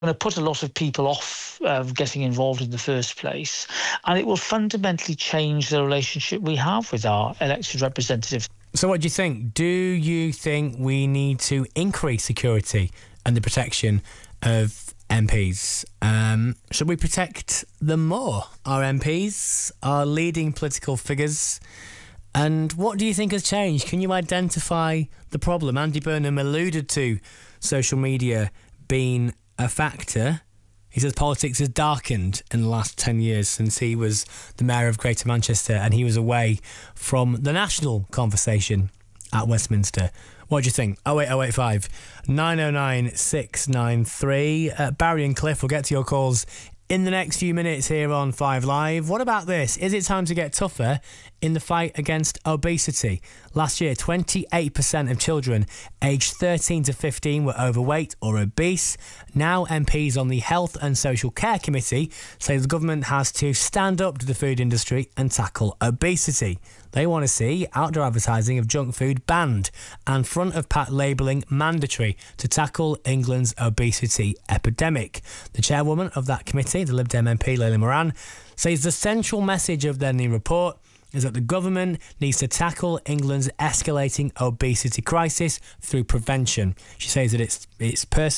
going to put a lot of people off getting involved in the first place, and it will fundamentally change the relationship we have with our elected representatives. So what do you think? Do you think we need to increase security and the protection of MPs? Should we protect them more? Our MPs, our leading political figures? And what do you think has changed? Can you identify the problem? Andy Burnham alluded to social media being a factor. He says politics has darkened in the last 10 years since he was the Mayor of Greater Manchester and he was away from the national conversation at Westminster. What do you think? 08085 909 693. Barry and Cliff will get to your calls in the next few minutes here on 5 Live. What about this? Is it time to get tougher in the fight against obesity? Last year, 28% of children aged 13 to 15 were overweight or obese. Now MPs on the Health and Social Care Committee say the government has to stand up to the food industry and tackle obesity. They want to see outdoor advertising of junk food banned and front-of-pack labelling mandatory to tackle England's obesity epidemic. The chairwoman of that committee, the Lib Dem MP Layla Moran, says the central message of their new report is that the government needs to tackle England's escalating obesity crisis through prevention. She says that it's perverse,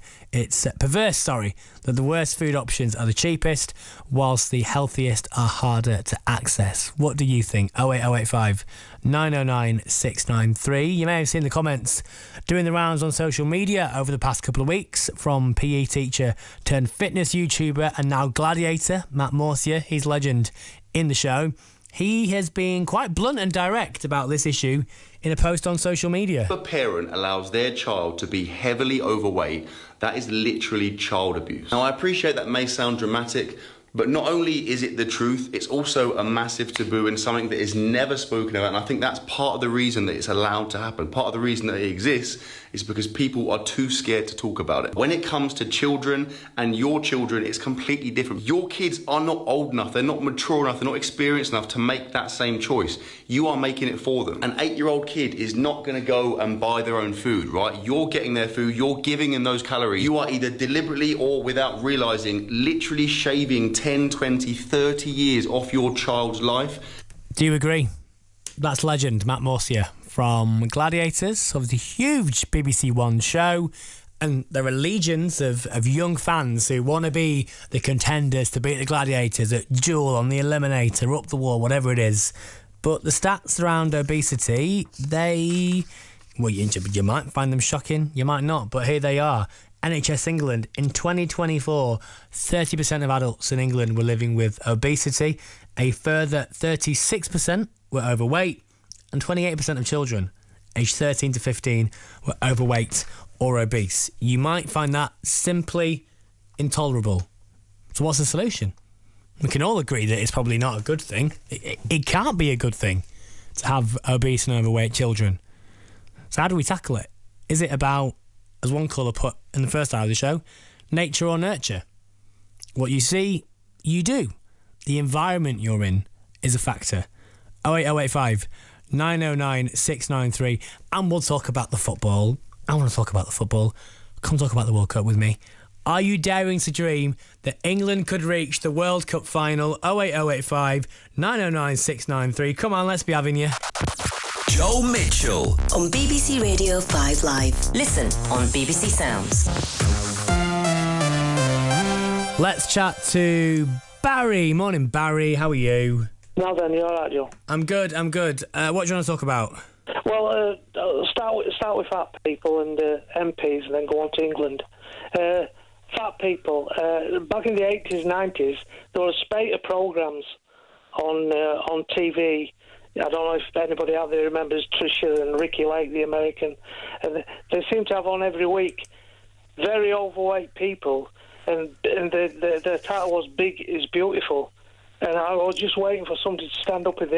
that the worst food options are the cheapest, whilst the healthiest are harder to access. What do you think? 08085 909 693. You may have seen the comments doing the rounds on social media over the past couple of weeks from PE teacher turned fitness YouTuber and now gladiator Matt Morcia. He's legend in the show. He has been quite blunt and direct about this issue in a post on social media. If a parent allows their child to be heavily overweight, that is literally child abuse. Now, I appreciate that may sound dramatic, but not only is it the truth, it's also a massive taboo and something that is never spoken about. And I think that's part of the reason that it's allowed to happen. Part of the reason that it exists is because people are too scared to talk about it. When it comes to children and your children, it's completely different. Your kids are not old enough, they're not mature enough, they're not experienced enough to make that same choice. You are making it for them. An 8-year-old kid is not gonna go and buy their own food, right? You're getting their food, you're giving them those calories. You are either deliberately or without realizing, literally shaving 10, 20, 30 years off your child's life. Do you agree? That's legend, Matt Morcia from Gladiators, obviously huge BBC One show, and there are legions of young fans who want to be the contenders to beat the Gladiators at Duel, on the Eliminator, Up the Wall, whatever it is. But the stats around obesity, you might find them shocking, you might not, but here they are. NHS England, in 2024, 30% of adults in England were living with obesity. A further 36% were overweight, and 28% of children aged 13 to 15 were overweight or obese. You might find that simply intolerable. So what's the solution? We can all agree that it's probably not a good thing. It can't be a good thing to have obese and overweight children. So how do we tackle it? Is it about, as one caller put in the first hour of the show, nature or nurture? What you see, you do. The environment you're in is a factor. 08085 909 693. And we'll talk about the football. I want to talk about the football. Come talk about the World Cup with me. Are you daring to dream that England could reach the World Cup final? 08085 909 693. Come on, let's be having you. Joe Mitchell on BBC Radio 5 Live. Listen on BBC Sounds. Let's chat to Barry. Morning, Barry. How are you? Now then, you all right, Joe? I'm good. What do you want to talk about? Well, start with fat people and MPs, and then go on to England. Fat people. Back in the 80s, 90s, there was a spate of programmes on TV. I don't know if anybody out there remembers Tricia and Ricky Lake, the American. And they seem to have on every week very overweight people, and the title was Big is Beautiful. And I was just waiting for somebody to stand up in the